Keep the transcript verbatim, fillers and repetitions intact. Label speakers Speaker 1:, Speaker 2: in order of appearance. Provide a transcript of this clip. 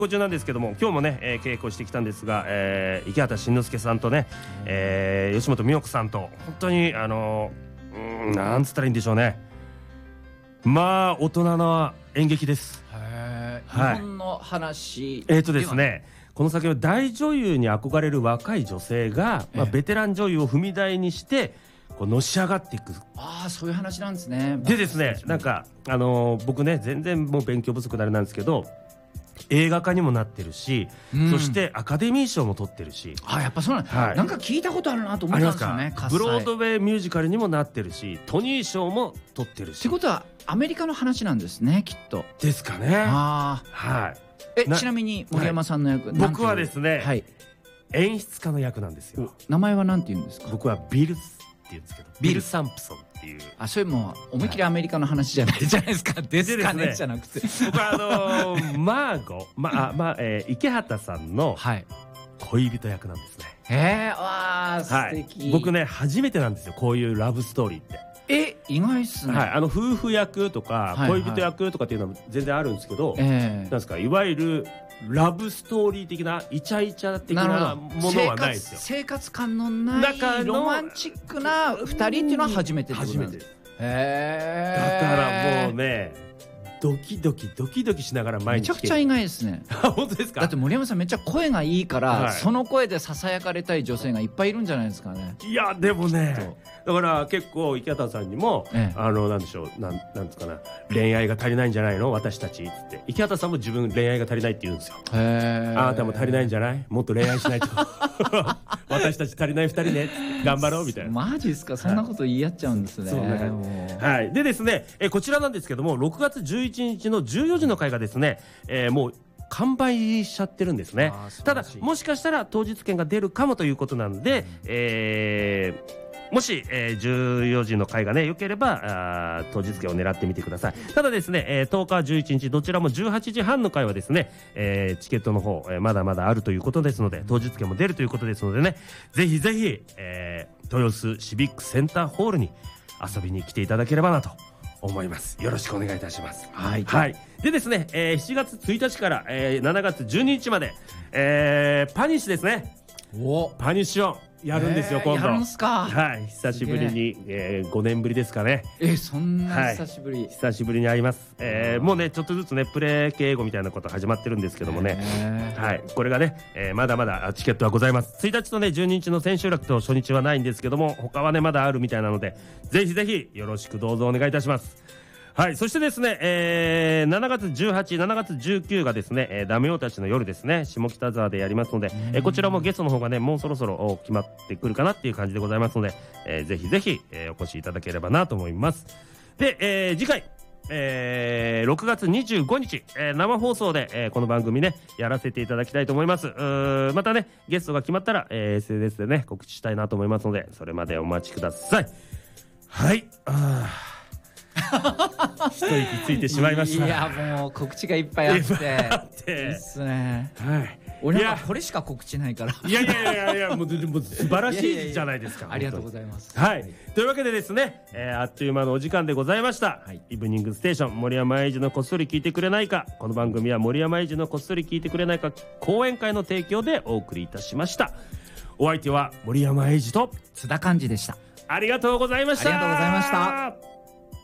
Speaker 1: 稽古中なんですけども、今日もね、えー、稽古してきたんですが、えー、池畑慎之介さんとね、えー、吉本美代子さんと本当にあのー、うーんなんつったらいいんでしょうね、まあ大人な演劇です。
Speaker 2: へー、
Speaker 1: はい、
Speaker 2: 日本の話
Speaker 1: えーとですねこの先の大女優に憧れる若い女性が、まあ、ベテラン女優を踏み台にしてこうのし上がっていく。
Speaker 2: ああ、そういう話なんですね。
Speaker 1: でですね、なんかあのー、僕ね全然もう勉強不足なあれなんですけど、映画化にもなってるし、うん、そしてアカデミー賞も取ってるし。
Speaker 2: あ、やっぱそうなん、はい、なんか聞いたことあるなと思ったんですよね。
Speaker 1: ブロードウェイミュージカルにもなってるし、トニー賞も取ってるし。
Speaker 2: ってことはアメリカの話なんですね、きっと。
Speaker 1: ですかね。
Speaker 2: あ、
Speaker 1: はい。
Speaker 2: え、ちなみに森山さんの役、
Speaker 1: はい、僕はですね、
Speaker 2: はい、
Speaker 1: 演出家の役なんですよ。
Speaker 2: 名前はなんて言うんですか？
Speaker 1: 僕はビルスって言うんですけど、ビル・サンプソンっていう。
Speaker 2: あ、それも思いっきりアメリカの話じゃないじゃないですか。ですかねじゃなくて、
Speaker 1: 僕はあのー、マーゴ、まあまあ、えー、池畑さんの恋人役なんですね。
Speaker 2: へえ、わあ、素敵、
Speaker 1: はい、僕ね初めてなんですよ、こういうラブストーリーって。
Speaker 2: え、意外っすね。
Speaker 1: はい、あの夫婦役とか恋人役とかっていうのは全然あるんですけど、なんですか、いわゆるラブストーリー的なイチャイチャ的なものはないですよ。
Speaker 2: 生活感のないロマンチックなふたりっていうのは初めてです。
Speaker 1: 初めて。へ
Speaker 2: え。
Speaker 1: だからもうね、ドキドキドキドキしながら毎日。
Speaker 2: めちゃくちゃ意外ですね。
Speaker 1: 本当ですか？
Speaker 2: だって森山さんめっちゃ声がいいから、はい、その声でささやかれたい女性がいっぱいいるんじゃないですかね。
Speaker 1: いやでもね、だから結構池畑さんにも、ええ、あのなんでしょう、なんなんですかな、恋愛が足りないんじゃないの私たちっつって、池畑さんも自分恋愛が足りないって言うんですよ。へー、あなたも足りないんじゃない、もっと恋愛しないと私たち足りないふたりね、頑張ろうみたいな。
Speaker 2: マジですか？そんなこと言い合っちゃうんですね。
Speaker 1: はい。でですね、えこちらなんですけども、ろくがつじゅういちにちのじゅうよじの回がですね、えー、もう完売しちゃってるんですね。ただもしかしたら当日券が出るかもということなんで、うん、えーもし、えー、じゅうよじの回がね良ければあ当日券を狙ってみてください。ただですね、えー、とおかじゅういちにちどちらもじゅうはちじはんの回はですね、えー、チケットの方、えー、まだまだあるということですので、当日券も出るということですのでね、ぜひぜひ、えー、豊洲シビックセンターホールに遊びに来ていただければなと思います。よろしくお願いいたします。
Speaker 2: はい、
Speaker 1: はい、でですね、えー、しちがつついたちから、えー、しちがつじゅうににちまで、えー、パニッシュですね。
Speaker 2: お
Speaker 1: パニッシュをやるんですよ、えー、今度。
Speaker 2: やるんすか？
Speaker 1: はい、久しぶりに、えー、ごねんぶりですかね。
Speaker 2: えー、そんな久しぶり、
Speaker 1: はい、久しぶりに会います。えー、もうねちょっとずつねプレ系英語みたいなこと始まってるんですけどもね、はい、これがね、えー、まだまだチケットはございます。ついたちとねじゅうににちの千秋楽と初日はないんですけども、他はねまだあるみたいなので、ぜひぜひよろしくどうぞお願いいたします。はい、そしてですね、えー、しちがつじゅうはち、しちがつじゅうくがですね、えー、ダメ男たちの夜ですね、下北沢でやりますので、えー、こちらもゲストの方がねもうそろそろ決まってくるかなっていう感じでございますので、えー、ぜひぜひ、えー、お越しいただければなと思います。で、えー、次回、えー、ろくがつにじゅうごにち、えー、生放送で、えー、この番組ねやらせていただきたいと思います。うーまたねゲストが決まったら、えー、エスエヌエス でね告知したいなと思いますので、それまでお待ちください。はい、あ一息ついてしまいました。
Speaker 2: いやもう告知がいっぱいあっていいっすね。はい、俺はこれしか告知ないから。
Speaker 1: いやいやいやいやもうでも素晴らしいじゃないですか。
Speaker 2: ありがとうございます。
Speaker 1: はい、というわけでですね、えー、あっという間のお時間でございました、はい、イブニングステーション森山英二のこっそり聞いてくれないか。この番組は森山英二のこっそり聞いてくれないか講演会の提供でお送りいたしました。お相手は森山英二と
Speaker 2: 津田寛治でした。
Speaker 1: ありがとうございました。
Speaker 2: ありがとうございました。